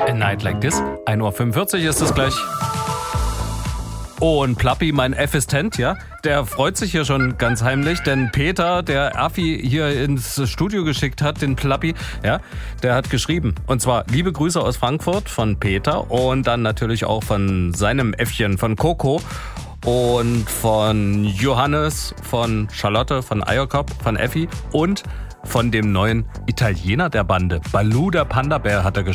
A Night Like This. 1:45 Uhr ist es gleich. Und Plappi, mein Assistent, ja, der freut sich hier schon ganz heimlich, denn Peter, der Affi hier ins Studio geschickt hat, den Plappi, ja, der hat geschrieben. Und zwar liebe Grüße aus Frankfurt von Peter und dann natürlich auch von seinem Äffchen, von Coco und von Johannes, von Charlotte, von Eierkopf, von Effi und von dem neuen Italiener der Bande, Baloo der Panda-Bär, hat er geschrieben.